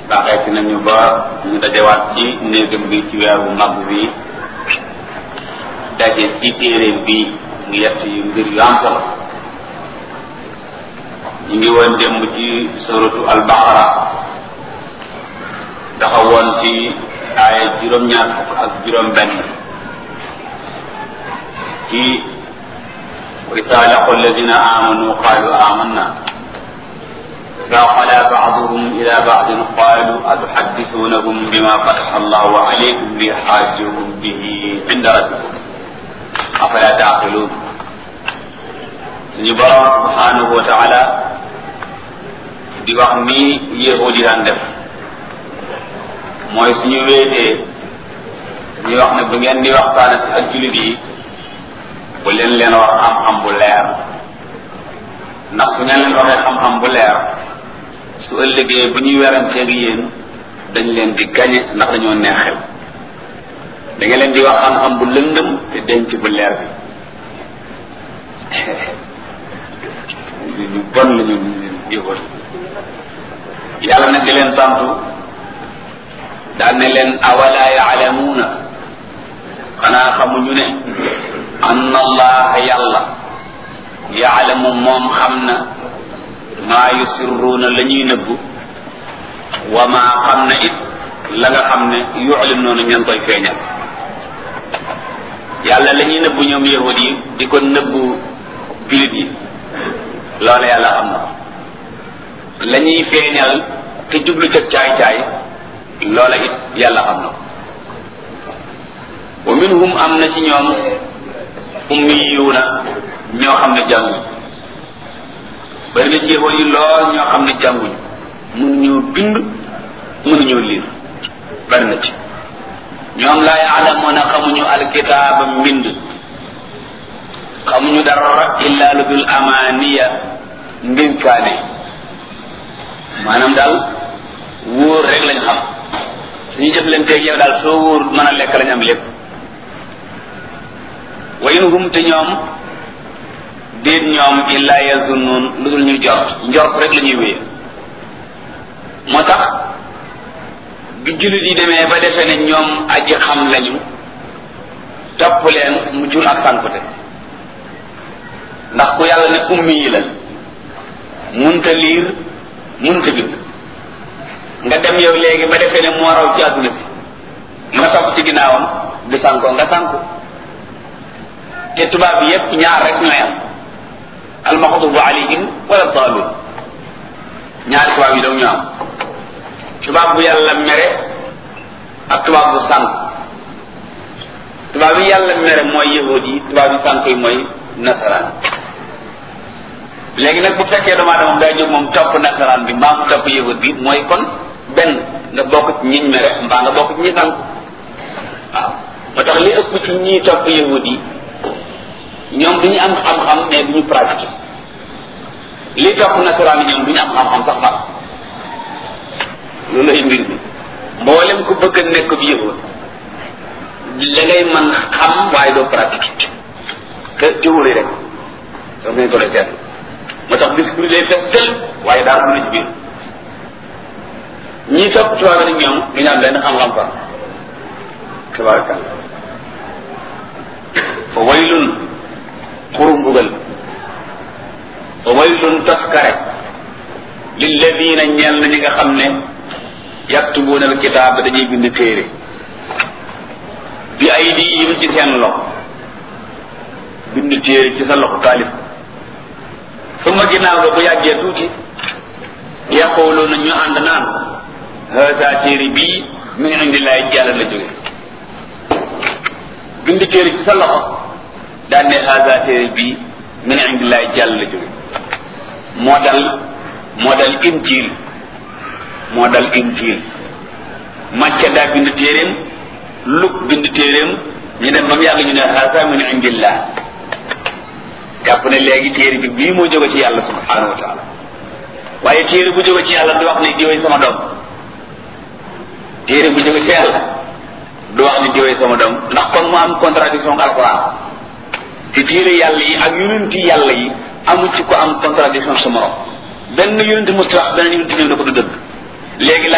baaxeeti nañu ba ñu dajewaat ci néegam bi ci weer bu mag bi daje ci téere bi mu yett yu mbir yu am solo. ñu ngi woon démb ci suratu al-Baqara taxawoon ci aaya juróom-ñaar fukk ak juróom-benn ci wa izaa laqu alladina amanu qalu amanna إذا خلا بعضهم إلى بعض قالوا أتحدثونهم بما فتح الله عليكم ليحاجوكم به عند ربكم أفلا تعقلون. suñu Boroom subhanahu wa ta'ala di wax ni yahudi daan def mooy suñu wéetee ñu wax ne bu ngeen di waxtaan ak jullit yi bu leen wax xam-xam bu leer, ndax su ngeen leen waxee xam-xam bu leer su ëllëgee bu ñuy weranteeg yéen dañ leen di gañe ndax dañoo neexel. da nga leen di wax xam-xam bu lëndëm te denc bu leer bi ñu bon la ñu yëgoon. yàlla nag di leen santu daal ne leen awala yaalamuuna xanaa xamuñu ne anna allaha yàlla yaalamu moom xam na maa yusirruuna la ñuy nëbbu wa maa xam na it la nga xam ne yu'linuuna ñan koy feeñal. yàlla la ñuy nëbbu ñoom yahud yi di ko nëbbu jullit yi loolu yàlla xam na ko. la ñuy feeñal te jublu ca caay-caay loola it yàlla xam na ko. wa minhum am na ci ñoom ummiyuuna ñoo xam ne jànguñu. bari na ci yahud yi lool ñoo xam ne jànguñu, mënuñoo bind mënuñoo liir. bari na ci ñoom laa yaalamuuna xamuñu alkitaaba mbind, xamuñu dara illa lu dul amaaniya ndénkaane. maanaam daal wóor rek lañ xam. suñu jëflanteeg yow daal soo wóor mën a lekk lañ am lépp. wa in hum te ñoom déet ñoom illa yazunnuun lu dul ñu njort rek la ñuy wéye. moo tax bi jullit yi demee ba defee ne ñoom aji xam lañu topp leen mu jur ak sànkute. ndax ku yàlla ne ummi yi la, munta liir munta bind, nga dem yow léegi ba defee ne moo raw ci àdduna si nga topp ci ginnaawam du sànkoo nga sànku. te tubaab bi yépp ñaar rek ñooy am, almaxdubu alayhim wala daalun. ñaari tubaab yi daw ñu am, tubaab bu yàlla mere ak tubaab bu sànk. tubaab yi yàlla mere mooy yahud yi, tubaab yi sànk yi mooy nasaraan. léegi nag bu fekkee doomu aadama daa jóg moom topp nasaraan bi mbaa mu topp yahud bi, mooy kon benn nga bokk ci ñiñ mere mbaa nga bokk ci ñi sànk. waaw moo tax li ëpp ci ñi topp yahud yi ñoom du ñu am xam-xam mais du ñu pratiquer. li topp nasaraan yi ñoom du ñu am xam-xam sax ba loolu ay mbir bi. mboolem ku bëgg a nekk bi yahud da ngay mën xam waaye doo pratiquer te théorie rek soo ngeen ko la seetlu. moo tax discours day fees del waaye daal du na ci biir. ñii topp tubaab nag ñoom du ñu am benn xam-xam fa tabarakalla. fa waylun xuru mbugal, fa waylun taskare lilladina ñeel na ñi nga xam ne yaktubuuna alkitaaba dañuy bind téere bi aydihim ci seen loxo. bind téere ci sa loxo taalif ko. suma ginnaaw ga bu yàggee tuuti yaquluuna ñu ànd naan haza téere bii min indillahi ci yàlla la jóge. bind téere ci sa loxo daan ne haza téere bii min indillahi ci yàlla la jóge. moo dal injil. Macca daa bind téeréem, Luk bind téeréem, ñu dem ba mu yàgg ñu ne haza min indillah. jàpp ne léegi téere bi bii moo jóge ci yàlla subhanahu wa taala. waaye téere bu jóge ci yàlla du wax ne diwee sama doom. téere bu jóge ci yàlla du wax ne diwee sama doom, ndax kon mu am contradiction ak alquran. te téere yàlla yi ak yonenti yàlla yi amu ci ko am contradiction sa morom. benn yonenti mu tax benn yonenti ñëw na ko du dëgg. léegi